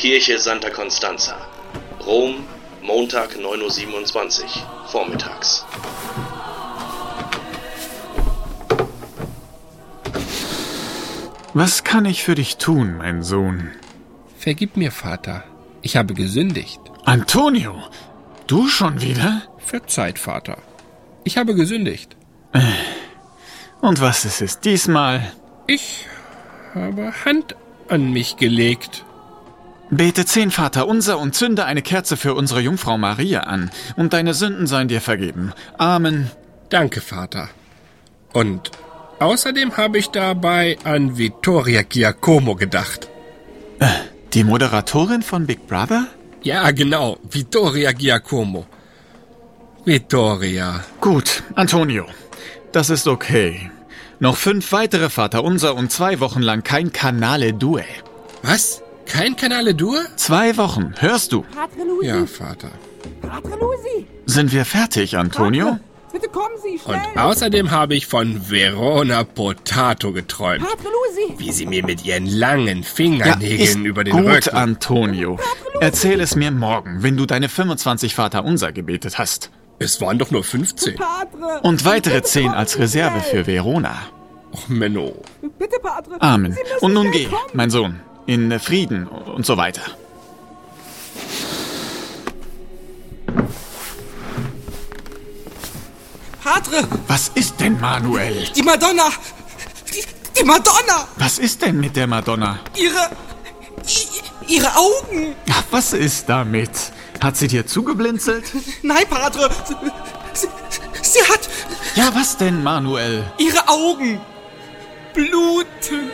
Kirche Santa Constanza. Rom, Montag 9:27 Uhr, vormittags. Was kann ich für dich tun, mein Sohn? Vergib mir, Vater. Ich habe gesündigt. Antonio, du schon wieder? Verzeiht, Vater. Ich habe gesündigt. Und was ist es diesmal? Ich habe Hand an mich gelegt. Bete 10 Vaterunser und zünde eine Kerze für unsere Jungfrau Maria an, und deine Sünden seien dir vergeben. Amen. Danke, Vater. Und außerdem habe ich dabei an Vittoria Giacomo gedacht. Die Moderatorin von Big Brother? Ja, genau. Vittoria Giacomo. Vittoria. Gut, Antonio. Das ist okay. Noch 5 weitere Vaterunser und 2 Wochen lang kein Canale 2. Was? Kein Canale 2? 2 Wochen, hörst du? Padre Lucy! Ja, Vater. Padre Lucy! Sind wir fertig, Antonio? Padre, bitte kommen Sie, schnell! Und außerdem habe ich von Verona Potato geträumt. Padre Lucy! Wie sie mir mit ihren langen Fingernägeln über den gut, Rücken... Antonio. Erzähl es mir morgen, wenn du deine 25 Vaterunser gebetet hast. Es waren doch nur 15. Padre! Und weitere Bitte 10 kommen als Sie Reserve schnell. für Verona. Och, Menno. Bitte, Padre! Amen. Sie müssen Und nun schnell geh, kommen. mein Sohn, in Frieden und so weiter. Padre! Was ist denn, Manuel? Die Madonna! Die Madonna! Was ist denn mit der Madonna? Ihre Augen! Ach, was ist damit? Hat sie dir zugeblinzelt? Nein, Padre! Sie hat Ja, was denn, Manuel? ihre Augen! Bluten!